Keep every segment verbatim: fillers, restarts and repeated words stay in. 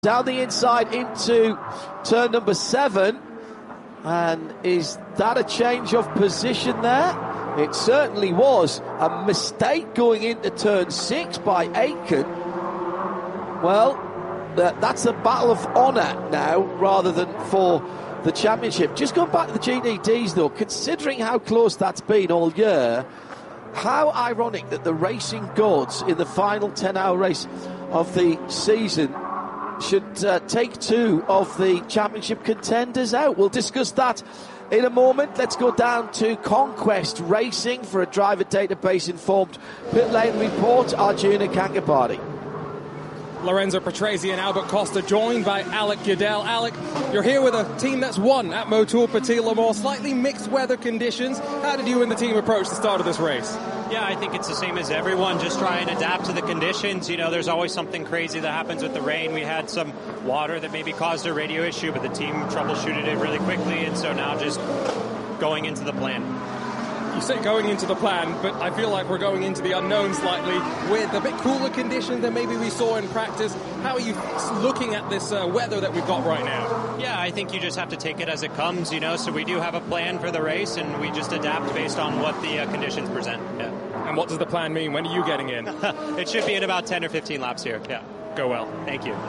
Down the inside into turn number seven. And is that a change of position there? It certainly was. A mistake going into turn six by Aitken. Well, that's a battle of honour now rather than for the championship. Just going back to the G D Ds though, considering how close that's been all year, how ironic that the racing gods in the final ten hour race of the season should uh, take two of the championship contenders out. We'll discuss that in a moment. Let's go down to Conquest Racing for a driver database informed pit lane report. Arjuna Kankapati. Lorenzo Patrese and Albert Costa joined by Alec Goodell. Alec, you're here with a team that's won at Motul Petit Le Mans. Slightly mixed weather conditions. How did you and the team approach the start of this race? Yeah, I think it's the same as everyone. Just try and adapt to the conditions. You know, there's always something crazy that happens with the rain. We had some water that maybe caused a radio issue, but the team troubleshooted it really quickly, and so now just going into the plan. You say going into the plan, but I feel like we're going into the unknown slightly with a bit cooler conditions than maybe we saw in practice. How are you looking at this uh, weather that we've got right now? Yeah, I think you just have to take it as it comes, you know, so we do have a plan for the race and we just adapt based on what the uh, conditions present. Yeah. And what does the plan mean? When are you getting in? It should be in about ten or fifteen laps here. Yeah. Go well. Thank you.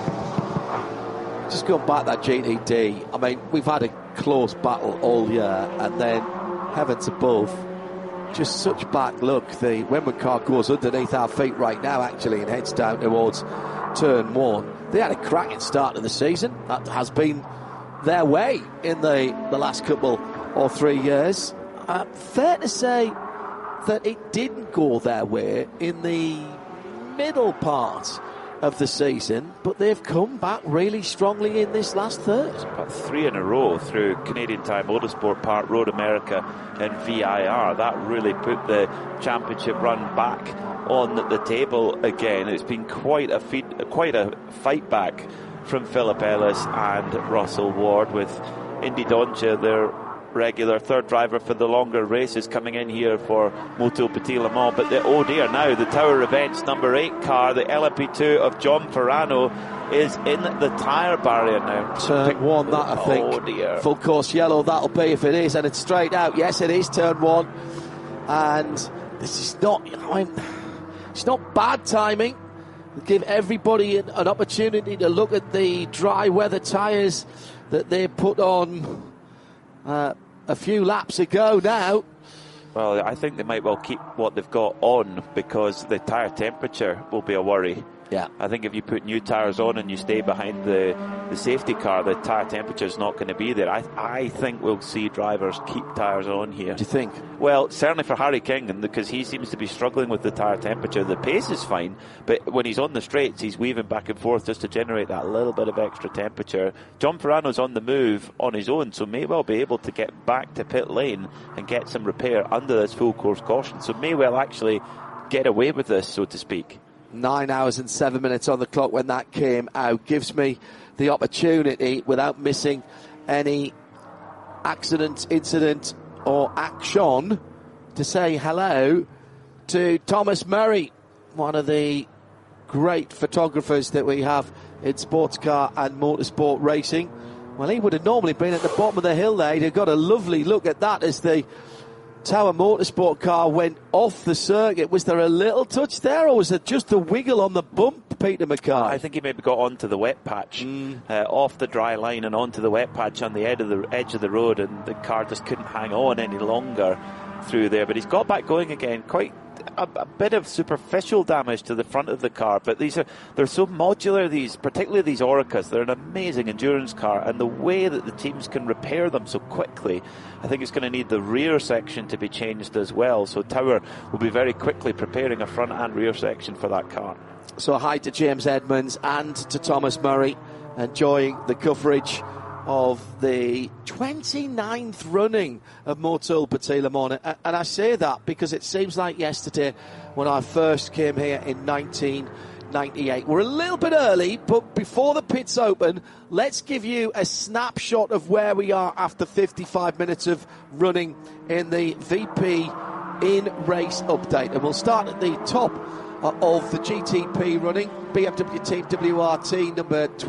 Just going back to that G D D, I mean, we've had a close battle all year and then heavens above, just such back luck. The Wentworth car goes underneath our feet right now actually and heads down towards turn one. They had a cracking start to the season. That has been their way in the, the last couple or three years. Uh, fair to say that it didn't go their way in the middle part of the season, but they've come back really strongly in this last third. About three in a row through Canadian Tire Motorsport Park, Road America and V I R. That really put the championship run back on the table again. It's been quite a feat, quite a fight back from Philip Ellis and Russell Ward, with Indy Doncha, their regular third driver for the longer races, coming in here for Motul Petit Le Mans. But the, oh dear, now the Tower Events number eight car, the L M P two of John Ferrano, is in the tyre barrier now. Turn one, that I think. Oh dear. Full course yellow, that'll be if it is, and it's straight out. Yes, it is turn one. And this is not, I mean, it's not bad timing. Give everybody an, an opportunity to look at the dry weather tyres that they put on Uh, a few laps ago now. Well, I think they might well keep what they've got on because the tyre temperature will be a worry. Yeah. I think if you put new tyres on and you stay behind the, the safety car, the tyre temperature is not going to be there. I I think we'll see drivers keep tyres on here. Do you think? Well, certainly for Harry King, because he seems to be struggling with the tyre temperature. The pace is fine, but when he's on the straights, he's weaving back and forth just to generate that little bit of extra temperature. John Ferrano's on the move on his own, so may well be able to get back to pit lane and get some repair under this full course caution. So may well actually get away with this, so to speak. Nine hours and seven minutes on the clock when that came out. Gives me the opportunity, without missing any accident, incident or action, to say hello to Thomas Murray, one of the great photographers that we have in sports car and motorsport racing. Well, he would have normally been at the bottom of the hill there. He'd have got a lovely look at that as the Tower Motorsport car went off the circuit. Was there a little touch there, or was it just a wiggle on the bump, Peter McKay? I think he maybe got onto the wet patch, mm. uh, off the dry line and onto the wet patch on the edge of the edge of the road, and the car just couldn't hang on any longer through there. But he's got back going again. Quite a, a bit of superficial damage to the front of the car, but these are they're so modular. These, particularly these Oricas, they're an amazing endurance car, and the way that the teams can repair them so quickly, I think it's going to need the rear section to be changed as well. So Tower will be very quickly preparing a front and rear section for that car. So hi to James Edmonds and to Thomas Murray, enjoying the coverage of the twenty-ninth running of Motul Petit Le Mans. And I say that because it seems like yesterday when I first came here in nineteen ninety-eight. We're a little bit early, but before the pits open, let's give you a snapshot of where we are after fifty-five minutes of running in the V P in-race update. And we'll start at the top uh, of the G T P running. B M W Team W R T number